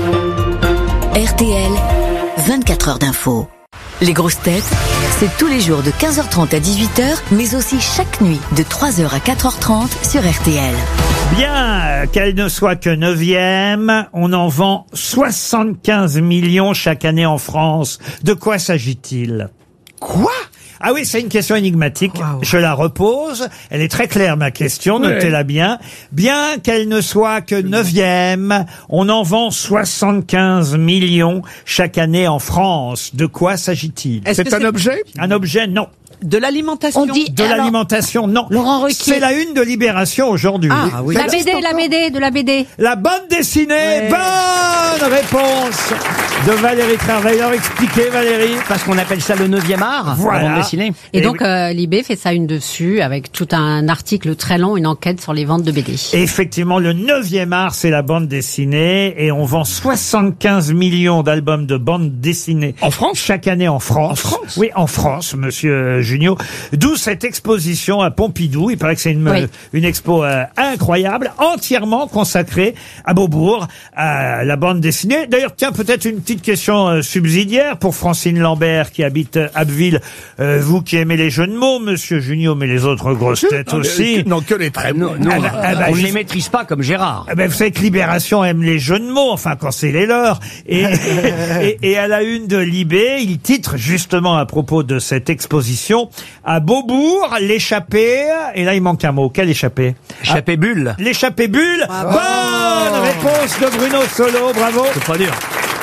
Speaker 16: R T L, vingt-quatre heures d'info. Les grosses têtes, c'est tous les jours de quinze heures trente à dix-huit heures, mais aussi chaque nuit de trois heures à quatre heures trente sur R T L.
Speaker 21: Bien, qu'elle ne soit que neuvième, on en vend soixante-quinze millions chaque année en France. De quoi s'agit-il? Quoi? Ah oui, c'est une question énigmatique. Wow. Je la repose. Elle est très claire, ma question. Ouais. Notez-la bien. Bien qu'elle ne soit que neuvième, on en vend soixante-quinze millions chaque année en France. De quoi s'agit-il?
Speaker 22: Est-ce c'est un c'est... objet?
Speaker 21: Un objet, non.
Speaker 22: De l'alimentation.
Speaker 21: On dit, de alors, l'alimentation, non.
Speaker 22: Laurent Ruquier.
Speaker 21: C'est la une de Libération aujourd'hui.
Speaker 22: Ah, oui. La B D, la B D, de la B D.
Speaker 21: La bande dessinée, ouais. Bonne réponse de Valérie Trierweiler. Expliquez, Valérie.
Speaker 3: Parce qu'on appelle ça le neuvième art,
Speaker 21: Voilà.
Speaker 3: la bande dessinée.
Speaker 22: Et donc, euh, Libé fait ça une dessus, avec tout un article très long, une enquête sur les ventes de B D.
Speaker 21: Et effectivement, le neuvième art, c'est la bande dessinée. Et on vend soixante-quinze millions d'albums de bande dessinée. En France? Chaque année en France. En France? Oui, en France, monsieur Junio. D'où cette exposition à Pompidou. Il paraît que c'est une,
Speaker 22: Oui.
Speaker 21: une expo euh, incroyable, entièrement consacrée à Beaubourg, à la bande dessinée. D'ailleurs, tiens, peut-être une petite question euh, subsidiaire pour Francine Lambert, qui habite euh, Abbeville. Euh, vous qui aimez les jeux de mots, monsieur Junio, mais les autres grosses têtes
Speaker 3: Non,
Speaker 21: aussi.
Speaker 3: non, que les traits. Nous, nous,
Speaker 21: Ah bah, ah bah,
Speaker 3: on ne
Speaker 21: je-
Speaker 3: les maîtrise pas comme Gérard.
Speaker 21: Eh ben, vous savez que Libération aime les jeux de mots, enfin quand c'est les leurs. Et, et, et à la une de Libé, il titre justement à propos de cette exposition à Beaubourg, l'échappée. Et là, il manque un mot. Quel échappée?
Speaker 3: Échappée bulle.
Speaker 21: L'échappée bulle. Bonne réponse de Bruno Solo. Bravo.
Speaker 3: C'est pas dur.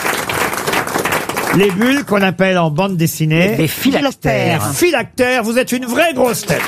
Speaker 21: Les bulles qu'on appelle en bande dessinée
Speaker 3: Les phylactères.
Speaker 21: Les phylactères. Vous êtes une vraie grosse tête.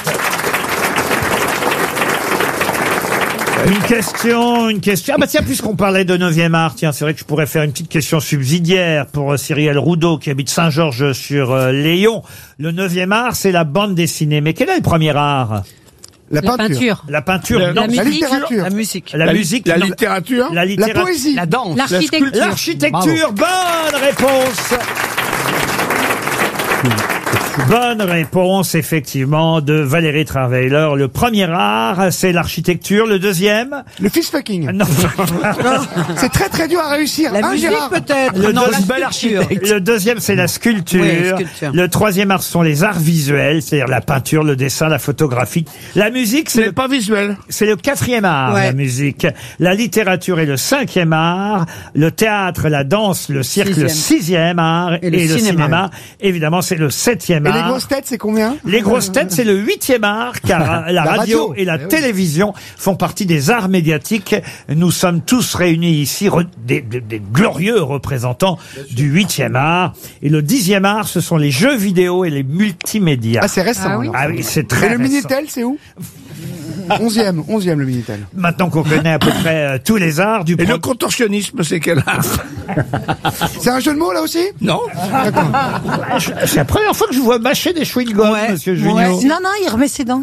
Speaker 21: Une question, une question. Ah bah tiens, puisqu'on parlait de neuvième art, tiens, c'est vrai que je pourrais faire une petite question subsidiaire pour euh, Cyrielle Roudot qui habite Saint-Georges-sur-Léon. Le neuvième art, c'est la bande dessinée. Mais quel est le premier art?
Speaker 22: La La peinture. peinture.
Speaker 21: La peinture.
Speaker 22: La-
Speaker 21: non.
Speaker 22: la musique. La littérature.
Speaker 21: La
Speaker 22: musique.
Speaker 21: La,
Speaker 22: La li-
Speaker 21: musique.
Speaker 22: la
Speaker 21: non.
Speaker 22: littérature.
Speaker 21: La littérature.
Speaker 22: La poésie.
Speaker 21: La danse.
Speaker 22: L'architecture.
Speaker 21: La sculpture. L'architecture. Bonne réponse. Bonne réponse, effectivement, de Valérie Trierweiler. Le premier art, c'est l'architecture. Le deuxième?
Speaker 23: Le fist-fucking.
Speaker 21: Non.
Speaker 23: C'est très très dur à réussir.
Speaker 22: La
Speaker 23: Hein,
Speaker 22: musique,
Speaker 23: Gérard
Speaker 22: peut-être.
Speaker 21: Le,
Speaker 22: Non,
Speaker 21: deux-
Speaker 22: la sculpture.
Speaker 21: le deuxième, c'est la sculpture.
Speaker 22: Oui, la sculpture.
Speaker 21: Le troisième art, ce sont les arts visuels, c'est-à-dire la peinture, le dessin, la photographie. La musique, c'est le,
Speaker 23: pas visuel.
Speaker 21: c'est le quatrième art,
Speaker 23: Ouais.
Speaker 21: la musique. La littérature est le cinquième art. Le théâtre, la danse, le cirque, le
Speaker 23: Sixième.
Speaker 21: sixième art.
Speaker 23: Et le cinéma.
Speaker 21: cinéma, évidemment, c'est le septième
Speaker 23: Et
Speaker 21: art.
Speaker 23: les grosses têtes, c'est combien?
Speaker 21: Les grosses têtes, c'est le huitième art, car la,
Speaker 23: La
Speaker 21: radio,
Speaker 23: radio.
Speaker 21: et la
Speaker 23: Eh oui.
Speaker 21: télévision font partie des arts médiatiques. Nous sommes tous réunis ici, re- des, des- des glorieux représentants du huitième art. Et le dixième art, ce sont les jeux vidéo et les multimédias.
Speaker 23: Ah, c'est récent.
Speaker 21: Ah oui,
Speaker 23: alors.
Speaker 21: Ah oui, c'est très
Speaker 23: Et le
Speaker 21: récent.
Speaker 23: Minitel, c'est où? Onzième, onzième le Minitel.
Speaker 21: Maintenant qu'on connaît à peu près euh, tous les arts du
Speaker 23: Et
Speaker 21: pro-
Speaker 23: le contorsionnisme, c'est quel art? C'est un jeu de mots là aussi? Non. D'accord.
Speaker 21: Je- C'est la première fois que je vois mâcher des chewing-gums, monsieur Junio.
Speaker 22: Non, non, il remet ses dents.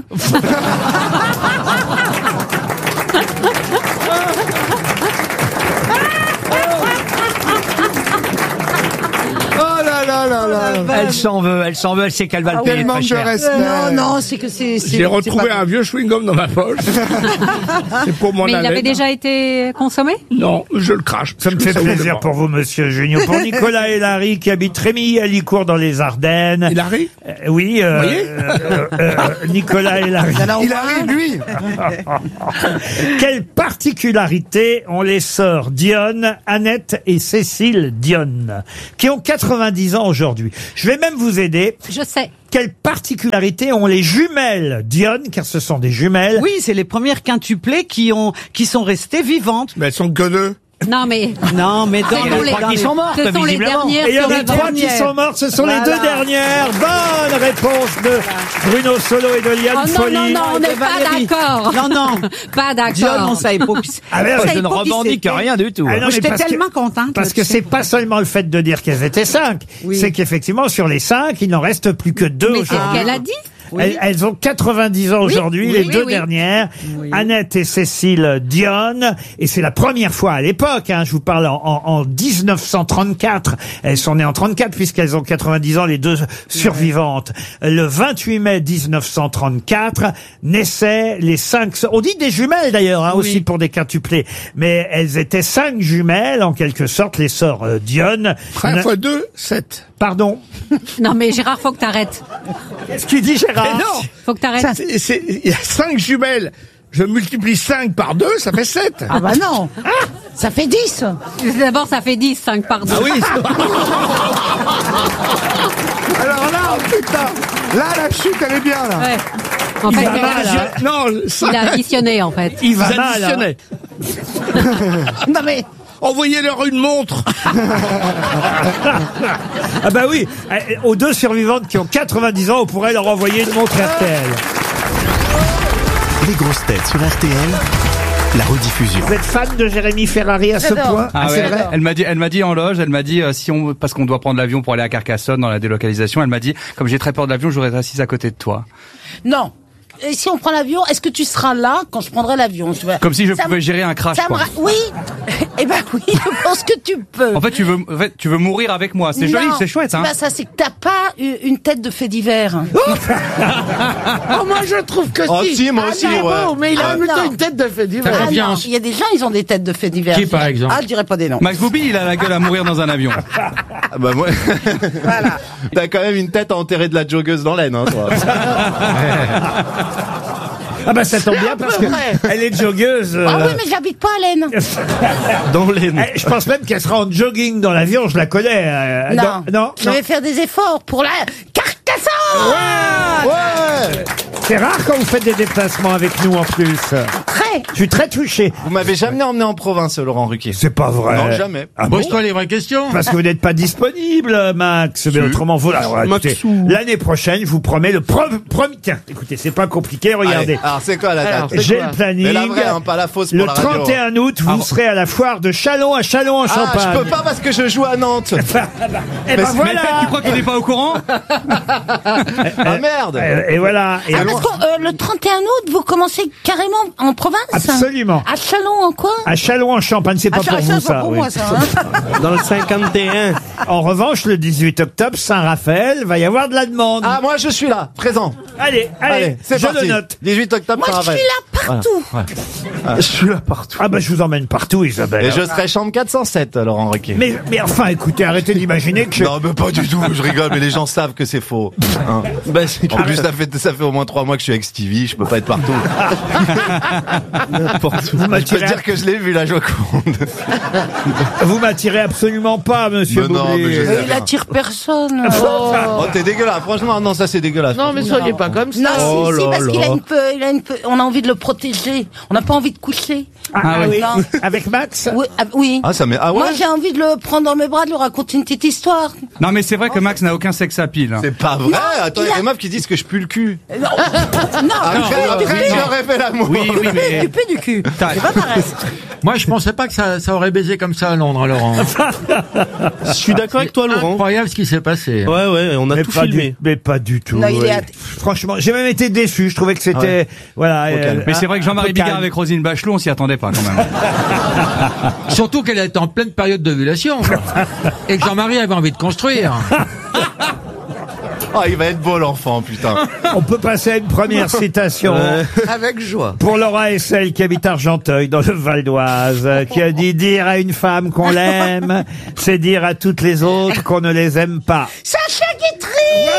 Speaker 23: Oh là là là là.
Speaker 3: Elle s'en veut, elle s'en veut, elle sait qu'elle va le payer
Speaker 23: Quel
Speaker 3: très
Speaker 23: manque de
Speaker 3: cher.
Speaker 23: respect.
Speaker 22: Non, non, c'est que c'est. c'est-
Speaker 23: J'ai
Speaker 22: c'est
Speaker 23: retrouvé
Speaker 22: pas-
Speaker 23: un vieux chewing-gum dans ma poche. C'est pour mon
Speaker 22: Mais il
Speaker 23: haleine.
Speaker 22: avait déjà été consommé?
Speaker 23: Non, je le crache.
Speaker 21: Ça me fait plaisir pour vous, monsieur Junio. Pour Nicolas et Larry, qui habitent Rémy à Licourt dans les Ardennes.
Speaker 23: Et Larry
Speaker 21: Euh, Oui, euh,
Speaker 23: Vous voyez
Speaker 21: euh, euh, Nicolas et Larry.
Speaker 23: Il arrive, lui.
Speaker 21: Quelle particularité ont les sœurs Dionne, Annette et Cécile Dionne, qui ont quatre-vingt-dix ans aujourd'hui. Je vais même vous aider.
Speaker 22: Je sais.
Speaker 21: Quelle particularité ont les jumelles Dionne, car ce sont des jumelles.
Speaker 24: Oui, c'est les premières quintuplées qui ont qui sont restées vivantes.
Speaker 23: Mais elles sont que deux.
Speaker 22: Non, mais.
Speaker 24: Non, mais dans
Speaker 22: Ce sont
Speaker 24: les,
Speaker 22: les-
Speaker 24: dans les-
Speaker 22: Ce sont les dernières.
Speaker 21: Et il y en a
Speaker 22: sur les
Speaker 21: trois qui
Speaker 22: dernières.
Speaker 21: sont mortes, ce sont les
Speaker 24: Voilà.
Speaker 21: deux dernières. Bonne réponse de Bruno Solo et de Liane
Speaker 22: Oh non,
Speaker 21: Folly.
Speaker 22: non, non, on n'est
Speaker 24: de
Speaker 22: pas
Speaker 24: Valérie.
Speaker 22: d'accord.
Speaker 24: Non, non.
Speaker 22: Pas d'accord.
Speaker 24: Dionne, on savait pas. qui-
Speaker 21: Ah, mais
Speaker 24: on
Speaker 21: je
Speaker 24: savait
Speaker 21: ne
Speaker 24: pas qui
Speaker 3: revendique
Speaker 24: c'était.
Speaker 3: rien du tout.
Speaker 21: Ah non, mais
Speaker 24: J'étais
Speaker 21: parce que-
Speaker 24: tellement contente.
Speaker 21: Parce que
Speaker 24: là-dessus.
Speaker 21: c'est pas seulement le fait de dire qu'elles étaient cinq,
Speaker 24: Oui.
Speaker 21: c'est qu'effectivement sur les cinq, il n'en reste plus que deux
Speaker 22: Mais c'est ce
Speaker 21: aujourd'hui.
Speaker 22: qu'elle a dit.
Speaker 21: Elles, elles ont quatre-vingt-dix ans aujourd'hui,
Speaker 22: oui,
Speaker 21: les
Speaker 22: oui,
Speaker 21: deux
Speaker 22: oui.
Speaker 21: dernières, Annette et Cécile Dionne, et c'est la première fois à l'époque, hein, je vous parle en, en, en dix-neuf cent trente-quatre, elles sont nées en trente-quatre puisqu'elles ont quatre-vingt-dix ans, les deux survivantes. Le vingt-huit mai mille neuf cent trente-quatre, naissaient les cinq, on dit des jumelles d'ailleurs, hein, aussi pour des quintuplés, mais elles étaient cinq jumelles, en quelque sorte, les sœurs euh, Dionne.
Speaker 23: Un fois deux, sept.
Speaker 21: Pardon.
Speaker 22: Non, mais Gérard, faut que t'arrêtes.
Speaker 21: Qu'est-ce qu'il dit, Gérard?
Speaker 23: Mais non.
Speaker 22: Faut que t'arrêtes.
Speaker 23: C'est- c'est- Il y a cinq jumelles. Je multiplie cinq par deux, ça fait sept.
Speaker 24: Ah bah non. Ça fait dix.
Speaker 22: D'abord, ça fait dix, cinq par deux.
Speaker 23: Ah oui. Alors là, putain, là la chute elle est bien là.
Speaker 22: Ouais. En
Speaker 23: Il
Speaker 22: fait,
Speaker 23: va
Speaker 22: il,
Speaker 23: mal,
Speaker 22: a,
Speaker 23: hein. Non, ça-
Speaker 22: il a additionné, en fait.
Speaker 21: Il va
Speaker 23: Vous
Speaker 21: mal. hein.
Speaker 23: additionnez.
Speaker 24: Non mais
Speaker 23: Envoyez-leur une montre.
Speaker 21: Ah bah oui, eh, aux deux survivantes qui ont quatre-vingt-dix ans, on pourrait leur envoyer une montre R T L.
Speaker 17: Les grosses têtes sur R T L. la rediffusion.
Speaker 21: Vous êtes fan de Jérémy Ferrari à ce
Speaker 2: J'adore.
Speaker 21: point?
Speaker 2: Ah
Speaker 21: c'est
Speaker 2: ouais,
Speaker 21: vrai?
Speaker 2: elle m'a dit, elle m'a dit en loge, elle m'a dit euh, si on, parce qu'on doit prendre l'avion pour aller à Carcassonne dans la délocalisation, elle m'a dit comme j'ai très peur de l'avion, je voudrais être assise à côté de toi.
Speaker 5: Non. Et si on prend l'avion, est-ce que tu seras là quand je prendrai l'avion?
Speaker 2: Comme si je
Speaker 5: Ça
Speaker 2: pouvais
Speaker 5: me-
Speaker 2: gérer un crash,
Speaker 5: ça me
Speaker 2: quoi.
Speaker 5: ra- Oui. Eh ben oui, je pense que tu peux.
Speaker 2: En fait, tu veux, en fait, tu veux mourir avec moi. C'est joli,
Speaker 5: Non.
Speaker 2: c'est chouette, hein.
Speaker 5: Bah ça, c'est que t'as pas eu une tête de fait divers.
Speaker 6: Oh, moi, je trouve que
Speaker 5: Oh,
Speaker 6: si.
Speaker 5: si, moi
Speaker 6: Ah,
Speaker 5: aussi,
Speaker 6: non,
Speaker 5: ouais.
Speaker 6: bon, mais il a
Speaker 5: Ah,
Speaker 6: plutôt
Speaker 5: non.
Speaker 6: une tête de fait divers.
Speaker 5: Ah non, il y a des gens, ils ont des têtes de fait divers.
Speaker 2: Qui, par exemple
Speaker 5: Ah, je dirais pas des noms.
Speaker 2: Max Boublil, il a la gueule à mourir dans un avion.
Speaker 7: Ah bah moi, t'as quand même une tête à enterrer de la joggeuse dans l'aine, hein, toi.
Speaker 21: Ah bah ça tombe bien parce que elle est joggeuse.
Speaker 5: Ah
Speaker 21: euh,
Speaker 5: oui, mais j'habite pas à Laine.
Speaker 21: Dans les... Je pense même qu'elle sera en jogging dans l'avion, je la connais. euh,
Speaker 5: Non.
Speaker 21: dans- non,
Speaker 5: Je
Speaker 21: non.
Speaker 5: vais faire des efforts pour la Carcassonne.
Speaker 21: Ouais. C'est rare quand vous faites des déplacements avec nous en plus.
Speaker 5: Très.
Speaker 21: Je suis très touché.
Speaker 7: Vous m'avez jamais emmené en province, Laurent Ruquier.
Speaker 21: C'est pas vrai.
Speaker 7: Non, jamais.
Speaker 21: Ah bon
Speaker 6: Pose-toi les vraies questions.
Speaker 21: Parce que vous n'êtes pas disponible, Max. Mais autrement, vous, alors, écoutez, l'année prochaine, je vous promets le premier. Tiens, écoutez, c'est pas compliqué, regardez.
Speaker 7: Allez, alors c'est quoi la date?
Speaker 21: J'ai le planning.
Speaker 7: Mais la vraie, hein, pas la fausse pour
Speaker 21: Le
Speaker 7: la radio.
Speaker 21: trente et un août, vous serez à la foire de Châlons à Châlons en
Speaker 7: Ah,
Speaker 21: Champagne.
Speaker 7: je peux pas parce que je joue à Nantes.
Speaker 21: Eh
Speaker 7: Mais
Speaker 21: ben
Speaker 7: c'est-
Speaker 21: voilà.
Speaker 7: mais
Speaker 2: Tu crois qu'on n'est pas au courant?
Speaker 7: Ah merde.
Speaker 21: Et, et voilà. Et
Speaker 5: Ah,
Speaker 21: alors-
Speaker 5: parce que euh, le trente et un août, vous commencez carrément en province?
Speaker 21: Absolument.
Speaker 5: À Chalon, en quoi?
Speaker 21: À Châlons en Champagne, c'est pas
Speaker 5: Ah, ça,
Speaker 21: pour
Speaker 5: ça,
Speaker 21: vous
Speaker 5: c'est pas
Speaker 21: ça.
Speaker 5: pour
Speaker 21: oui.
Speaker 5: moi, ça, hein.
Speaker 21: Dans le cinquante et un. En revanche, le dix-huit octobre, Saint-Raphaël, va y avoir de la demande.
Speaker 7: Ah, moi je suis là, présent.
Speaker 21: Allez, allez,
Speaker 7: c'est
Speaker 21: je
Speaker 7: parti.
Speaker 21: le note.
Speaker 7: dix-huit octobre,
Speaker 5: Moi, je
Speaker 7: Saint-Raphaël.
Speaker 5: suis là partout.
Speaker 7: Voilà. Ouais. Je suis là partout.
Speaker 21: Ah bah je vous emmène partout, Isabelle.
Speaker 7: Et je serai chambre quatre cent sept, Laurent Ruquier.
Speaker 21: Mais, mais enfin, écoutez, arrêtez d'imaginer que je...
Speaker 7: Non, mais pas du tout, je rigole, mais les gens savent que c'est faux. Hein. En plus, ça fait, ça fait au moins trois mois que je suis avec Stevie, je peux pas être partout. N'importe où. Je peux
Speaker 21: m'attirez
Speaker 7: dire que je l'ai vu, la Joconde.
Speaker 21: Vous m'attirez absolument pas, monsieur
Speaker 7: Mais non,
Speaker 21: Boublil.
Speaker 7: mais je sais
Speaker 5: Mais il
Speaker 7: bien.
Speaker 5: attire personne.
Speaker 7: Oh, t'es dégueulasse, franchement, non, ça c'est dégueulasse.
Speaker 6: Non, mais soyez pas comme ça.
Speaker 5: Non,
Speaker 7: Oh
Speaker 5: si, si,
Speaker 7: là
Speaker 5: parce qu'il
Speaker 7: là.
Speaker 5: a une peu, il a une peu, on a envie de le protéger. On n'a pas envie de coucher.
Speaker 21: Ah, oui.
Speaker 5: Non.
Speaker 21: Avec Max?
Speaker 5: Oui, ah, oui.
Speaker 7: Ah, ça met, ah ouais?
Speaker 5: Moi, j'ai envie de le prendre dans mes bras, de lui raconter une petite histoire.
Speaker 2: Non, mais c'est vrai que Max n'a aucun sexe à pile.
Speaker 7: C'est pas vrai.
Speaker 5: Non,
Speaker 7: Attends, il y
Speaker 5: il
Speaker 7: a
Speaker 5: a-
Speaker 7: des meufs qui disent que je pue le cul.
Speaker 5: Non,
Speaker 7: Après,
Speaker 5: tu
Speaker 7: après,
Speaker 5: pues du-
Speaker 7: j'aurais fait l'amour.
Speaker 2: Oui, oui, mais.
Speaker 5: tu pues du cul. C'est pas pareil.
Speaker 6: Moi, je pensais pas que ça, ça aurait baisé comme ça à Londres, Laurent.
Speaker 25: Je suis d'accord avec toi, Laurent.
Speaker 6: Incroyable ce qui s'est passé.
Speaker 25: Ouais, ouais, on a
Speaker 21: Mais
Speaker 25: tout
Speaker 21: pas
Speaker 25: filmé.
Speaker 21: du, mais pas du tout.
Speaker 5: Non, il est
Speaker 21: oui.
Speaker 5: à-
Speaker 21: Franchement, j'ai même été déçu. Je trouvais que c'était,
Speaker 7: Ouais.
Speaker 21: voilà. euh,
Speaker 2: Mais c'est
Speaker 21: un-
Speaker 2: vrai que
Speaker 21: un
Speaker 2: Jean-Marie
Speaker 21: peu
Speaker 2: Bigard
Speaker 21: calme.
Speaker 2: avec Roselyne Bachelot, on s'y attendait pas quand même.
Speaker 6: Surtout qu'elle était en pleine période d'ovulation. Et que Jean-Marie avait envie de construire.
Speaker 7: Ah, il va être beau l'enfant, putain.
Speaker 21: On peut passer à une première citation.
Speaker 6: Avec joie.
Speaker 21: Pour Laura Essel, qui habite Argenteuil, dans le Val d'Oise, euh, qui a dit « Dire à une femme qu'on l'aime, c'est dire à toutes les autres qu'on ne les aime pas.
Speaker 5: Sacha Guitry. »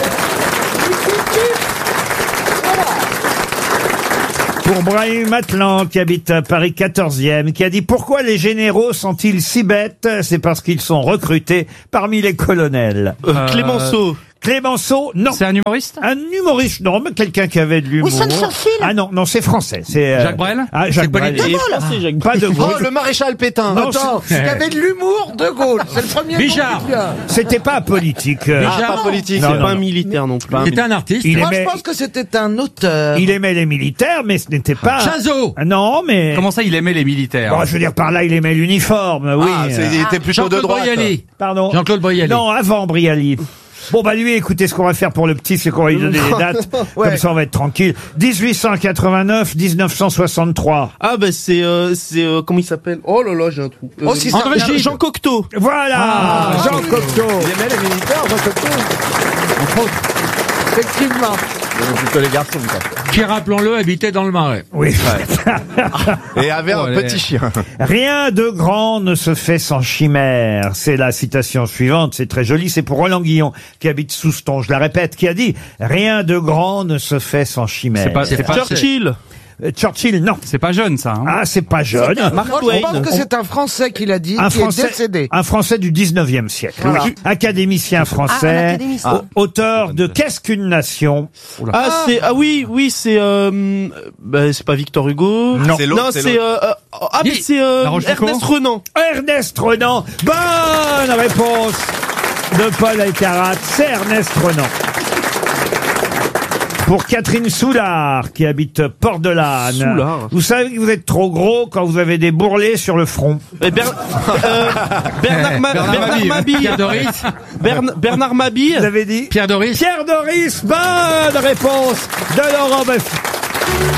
Speaker 21: Pour Brahim Atlan, qui habite à Paris quatorzième, qui a dit « Pourquoi les généraux sont-ils si bêtes ? C'est parce qu'ils sont recrutés parmi les colonels.
Speaker 25: Euh, Clémenceau.
Speaker 21: Clémenceau, non.
Speaker 2: C'est un humoriste?
Speaker 21: Un humoriste, non, mais quelqu'un qui avait de l'humour.
Speaker 5: Winston Churchill.
Speaker 21: Ah non, non, c'est français. C'est euh,
Speaker 2: Jacques Brel?
Speaker 21: Ah, Jacques Brel.
Speaker 5: De Gaulle.
Speaker 25: C'est Jacques
Speaker 21: Pas de
Speaker 7: Oh,
Speaker 21: Gaulle.
Speaker 7: le maréchal Pétain.
Speaker 21: Non,
Speaker 6: Attends, il y avait de l'humour de Gaulle. C'est le premier Bijard. nom qui vient.
Speaker 21: C'était pas politique. euh,
Speaker 7: Ah, pas politique.
Speaker 21: Non,
Speaker 25: C'est
Speaker 21: non,
Speaker 25: pas un
Speaker 21: non.
Speaker 25: militaire non plus.
Speaker 6: C'était un artiste.
Speaker 21: Il
Speaker 6: Moi,
Speaker 21: aimait-
Speaker 6: je pense que c'était un auteur.
Speaker 21: Il aimait les militaires, mais ce n'était pas...
Speaker 6: Chazot.
Speaker 21: Ah, non, mais...
Speaker 2: Comment ça, il aimait les militaires?
Speaker 21: Bon, je veux dire, par là, il aimait l'uniforme, oui.
Speaker 7: Ah, c'est- il était plutôt de
Speaker 6: Jean-Claude
Speaker 7: droite.
Speaker 6: Brialy.
Speaker 21: Pardon.
Speaker 6: Jean-Claude Brialy.
Speaker 21: Non, avant Brialy. Bon, bah lui, écoutez, ce qu'on va faire pour le petit, c'est qu'on va lui donner les dates.
Speaker 6: Ouais.
Speaker 21: Comme ça, on va être tranquille. dix-huit cent quatre-vingt-neuf, dix-neuf cent soixante-trois.
Speaker 25: Ah ben c'est euh, c'est euh, comment il s'appelle? Oh là là, j'ai un trou. Euh,
Speaker 6: Oh, si, ça
Speaker 25: Jean-
Speaker 6: régime.
Speaker 25: Jean Cocteau.
Speaker 21: Voilà,
Speaker 6: Ah,
Speaker 21: Jean Cocteau.
Speaker 7: Il aimait les militaires, Jean Cocteau.
Speaker 6: Effectivement.
Speaker 7: Plutôt les garçons, quoi.
Speaker 6: Qui, rappelons-le, habitait dans le Marais.
Speaker 21: Oui.
Speaker 7: Et avait
Speaker 2: Oh,
Speaker 7: un
Speaker 2: les-
Speaker 7: petit chien.
Speaker 21: Rien de grand ne se fait sans chimère. C'est la citation suivante. C'est très joli. C'est pour Roland Guillon, qui habite Souston. Je la répète, qui a dit « Rien de grand ne se fait sans chimère. »
Speaker 2: C'est pas, c'est pas,
Speaker 25: Churchill.
Speaker 21: Euh, Churchill, non.
Speaker 2: c'est pas jeune, ça. Hein.
Speaker 21: Ah, c'est pas jeune.
Speaker 25: Mark
Speaker 6: Moi, je pense
Speaker 25: Twain.
Speaker 6: que c'est un Français qui l'a dit,
Speaker 21: Un
Speaker 6: qui
Speaker 21: Français,
Speaker 6: est décédé.
Speaker 21: un Français du dix-neuvième siècle.
Speaker 6: Voilà.
Speaker 21: Oui. Académicien
Speaker 5: Ah, un
Speaker 21: français,
Speaker 5: académicien.
Speaker 21: au- auteur de Qu'est-ce qu'une nation?
Speaker 25: Ah c'est ah oui oui c'est euh, bah, c'est pas Victor Hugo.
Speaker 21: Non.
Speaker 7: C'est l'autre,
Speaker 25: non
Speaker 7: c'est
Speaker 25: c'est euh, euh, ah mais
Speaker 2: Dis,
Speaker 25: c'est euh,
Speaker 2: La Rochefoucauld.
Speaker 25: Ernest Renan.
Speaker 21: Ernest Renan. Bonne réponse de Paul Alcarat. C'est Ernest Renan. Pour Catherine Soulard, qui habite Port-de-Lanne.
Speaker 25: Soulard.
Speaker 21: Vous savez que vous êtes trop gros quand vous avez des bourrelets sur le front.
Speaker 25: Et Ber- euh, Bernard, Ma-
Speaker 6: Bernard
Speaker 25: Bernard
Speaker 6: Mabille.
Speaker 25: Mabille.
Speaker 6: Pierre Doris.
Speaker 25: Bern- Bernard Mabille.
Speaker 21: Vous avez dit
Speaker 6: Pierre Doris.
Speaker 21: Pierre Doris, bonne réponse de Laurent Baffie.